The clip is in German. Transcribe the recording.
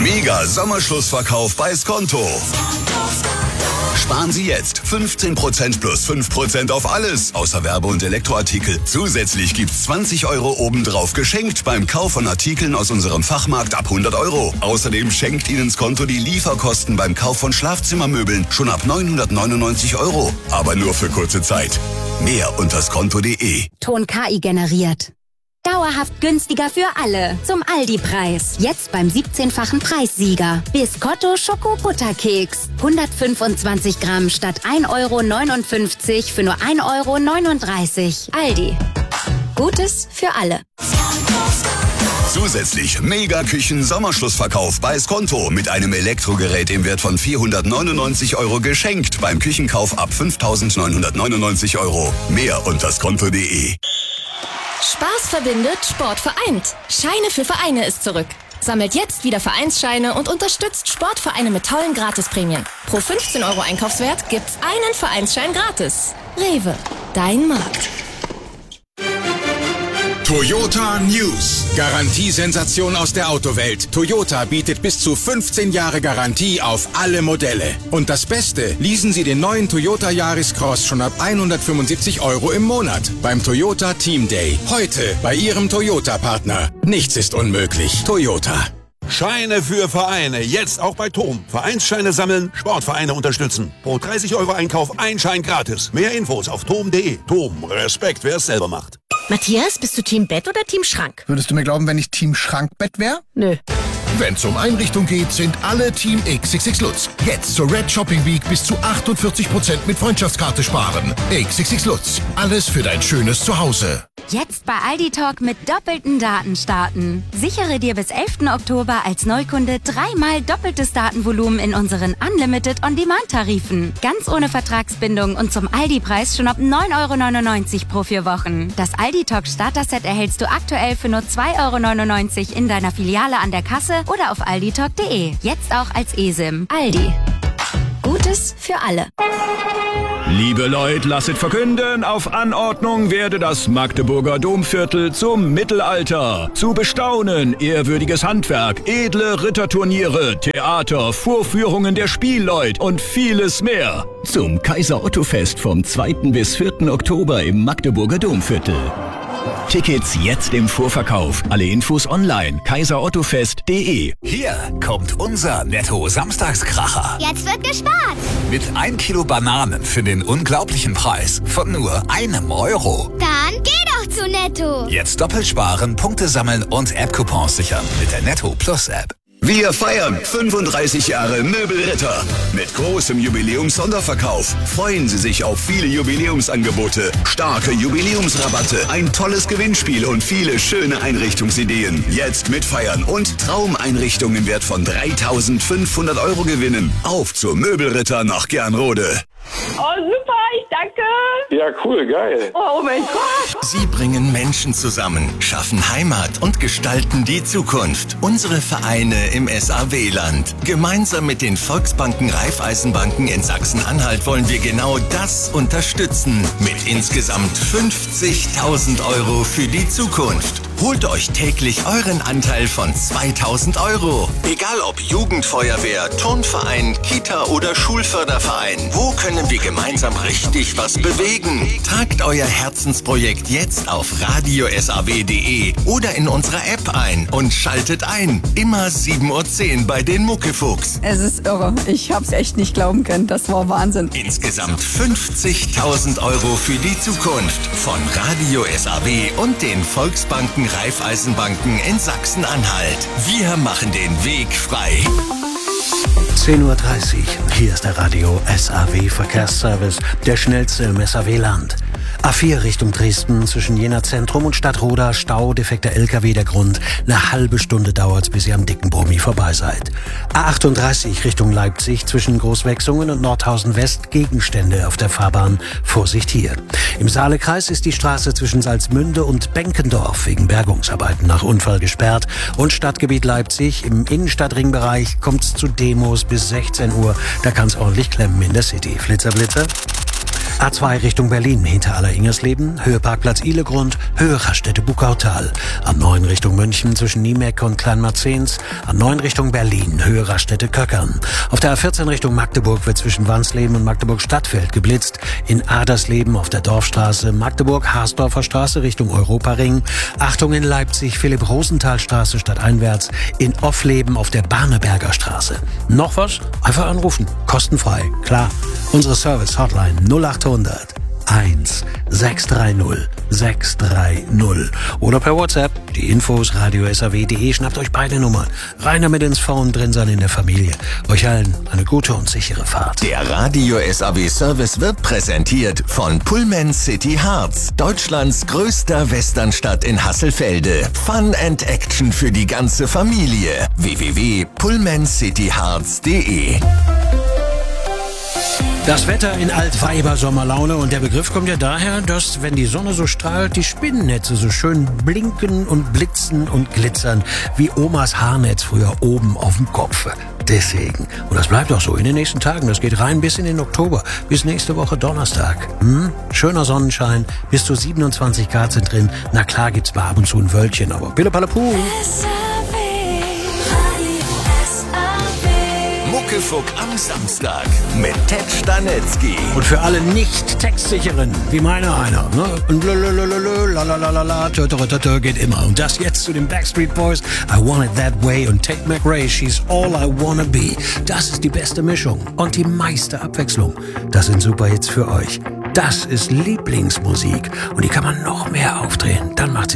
Mega Sommerschlussverkauf bei Skonto. Sparen Sie jetzt 15% plus 5% auf alles, außer Werbe- und Elektroartikel. Zusätzlich gibt's 20 € obendrauf geschenkt beim Kauf von Artikeln aus unserem Fachmarkt ab 100 €. Außerdem schenkt Ihnen Skonto die Lieferkosten beim Kauf von Schlafzimmermöbeln schon ab 999 €. Aber nur für kurze Zeit. Mehr unter skonto.de. Ton KI generiert. Dauerhaft günstiger für alle. Zum Aldi-Preis. Jetzt beim 17-fachen Preissieger. Biscotto Schoko-Butterkeks. 125 Gramm statt 1,59 € für nur 1,39 €. Aldi. Gutes für alle. Zusätzlich Mega-Küchen-Sommerschlussverkauf bei Skonto mit einem Elektrogerät im Wert von 499 € geschenkt beim Küchenkauf ab 5.999 €. Mehr unter skonto.de. Spaß verbindet, Sport vereint. Scheine für Vereine ist zurück. Sammelt jetzt wieder Vereinsscheine und unterstützt Sportvereine mit tollen Gratisprämien. Pro 15 € Einkaufswert gibt's einen Vereinsschein gratis. Rewe, dein Markt. Toyota News. Garantiesensation aus der Autowelt. Toyota bietet bis zu 15 Jahre Garantie auf alle Modelle. Und das Beste, leasen Sie den neuen Toyota Yaris Cross schon ab 175 € im Monat beim Toyota Team Day. Heute bei Ihrem Toyota-Partner. Nichts ist unmöglich. Toyota. Scheine für Vereine, jetzt auch bei TOM. Vereinsscheine sammeln, Sportvereine unterstützen. Pro 30 € Einkauf ein Schein gratis. Mehr Infos auf tom.de. TOM, Respekt, wer es selber macht. Matthias, bist du Team Bett oder Team Schrank? Würdest du mir glauben, wenn ich Team Schrankbett wäre? Nö. Wenn es um Einrichtung geht, sind alle Team XXX Lutz. Jetzt zur Red Shopping Week bis zu 48% mit Freundschaftskarte sparen. XXX Lutz. Alles für dein schönes Zuhause. Jetzt bei Aldi Talk mit doppelten Daten starten. Sichere dir bis 11. Oktober als Neukunde 3-mal doppeltes Datenvolumen in unseren Unlimited On-Demand-Tarifen. Ganz ohne Vertragsbindung und zum Aldi-Preis schon ab 9,99 € pro 4 Wochen. Das Aldi Talk Starter-Set erhältst du aktuell für nur 2,99 € in deiner Filiale an der Kasse oder auf alditalk.de. Jetzt auch als eSIM. Aldi. Gutes für alle. Liebe Leute, lasset verkünden, auf Anordnung werde das Magdeburger Domviertel zum Mittelalter. Zu bestaunen, ehrwürdiges Handwerk, edle Ritterturniere, Theater, Vorführungen der Spielleut und vieles mehr. Zum Kaiser-Otto-Fest vom 2. bis 4. Oktober im Magdeburger Domviertel. Tickets jetzt im Vorverkauf. Alle Infos online. kaiserottofest.de. Hier kommt unser Netto-Samstagskracher. Jetzt wird gespart. Mit 1 Kilo Bananen für den unglaublichen Preis von nur €1. Dann geh doch zu Netto. Jetzt doppelt sparen, Punkte sammeln und App-Coupons sichern mit der Netto Plus App. Wir feiern 35 Jahre Möbelritter. Mit großem Jubiläums-Sonderverkauf freuen Sie sich auf viele Jubiläumsangebote, starke Jubiläumsrabatte, ein tolles Gewinnspiel und viele schöne Einrichtungsideen. Jetzt mitfeiern und Traumeinrichtungen im Wert von 3.500 € gewinnen. Auf zur Möbelritter nach Gernrode. Oh, super, ich danke. Ja, cool, geil. Oh mein Gott. Sie bringen Menschen zusammen, schaffen Heimat und gestalten die Zukunft. Unsere Vereine im SAW-Land. Gemeinsam mit den Volksbanken Raiffeisenbanken in Sachsen-Anhalt wollen wir genau das unterstützen. Mit insgesamt 50.000 € für die Zukunft. Holt euch täglich euren Anteil von 2.000 €. Egal ob Jugendfeuerwehr, Turnverein, Kita oder Schulförderverein. Wo können wir gemeinsam richtig was bewegen? Tragt euer Herzensprojekt jetzt auf radiosaw.de oder in unserer App ein und schaltet ein. Immer 7:10 Uhr bei den Muckefuchs. Es ist irre. Ich hab's echt nicht glauben können. Das war Wahnsinn. Insgesamt 50.000 € für die Zukunft von Radio SAW und den Volksbanken Raiffeisenbanken in Sachsen-Anhalt. Wir machen den Weg frei. 10:30 Uhr. Hier ist der Radio SAW Verkehrsservice, der schnellste im SAW-Land. A4 Richtung Dresden zwischen Jena Zentrum und Stadtroda Stau, defekter LKW der Grund. Eine halbe Stunde dauert's, bis ihr am dicken Brummi vorbei seid. A38 Richtung Leipzig zwischen Großwechsungen und Nordhausen West, Gegenstände auf der Fahrbahn. Vorsicht hier. Im Saalekreis ist die Straße zwischen Salzmünde und Benkendorf wegen Bergungsarbeiten nach Unfall gesperrt. Und Stadtgebiet Leipzig im Innenstadtringbereich kommt's zu Demos bis 16 Uhr. Da kann's ordentlich klemmen in der City. Flitzer, Blitzer. A2 Richtung Berlin, hinter Aller-Ingersleben, Höhe Parkplatz Ihlegrund, Höhe Raststätte Buckautal. A9 Richtung München zwischen Niemeck und Kleinmarzens. A9 Richtung Berlin, Höhe Raststätte Köckern. Auf der A14 Richtung Magdeburg wird zwischen Wansleben und Magdeburg-Stadtfeld geblitzt. In Adersleben auf der Dorfstraße, Magdeburg-Haasdorfer Straße Richtung Europaring. Achtung in Leipzig, Philipp-Rosenthal-Straße stadteinwärts. In Offleben auf der Barneberger Straße. Noch was? Einfach anrufen. Kostenfrei. Klar. Unsere Service-Hotline 0800 1 630 630. Oder per WhatsApp. Die Infos radio.saw.de. Schnappt euch beide Nummern. Rein damit ins Phone, drin sein in der Familie. Euch allen eine gute und sichere Fahrt. Der Radio SAW Service wird präsentiert von Pullman City Hearts, Deutschlands größter Westernstadt in Hasselfelde. Fun and Action für die ganze Familie. www.pullmancityhearts.de. Das Wetter in Altweiber-Sommerlaune und der Begriff kommt ja daher, dass, wenn die Sonne so strahlt, die Spinnennetze so schön blinken und blitzen und glitzern, wie Omas Haarnetz früher oben auf dem Kopf. Deswegen. Und das bleibt auch so in den nächsten Tagen. Das geht rein bis in den Oktober, bis nächste Woche Donnerstag. Schöner Sonnenschein, bis zu 27 Grad sind drin. Na klar gibt's mal ab und zu ein Wölkchen, aber Pille-Palle-Puh. Muckefuck am Samstag mit Ted Stanetzky. Und für alle nicht-textsicheren, wie meiner einer, ne? Und lalalala, geht immer. Und das jetzt zu den Backstreet Boys. I Want It That Way und Tate McRae, She's All I Wanna Be. Das ist die beste Mischung und die meiste Abwechslung. Das sind Superhits für euch. Das ist Lieblingsmusik und die kann man noch mehr aufdrehen. Dann macht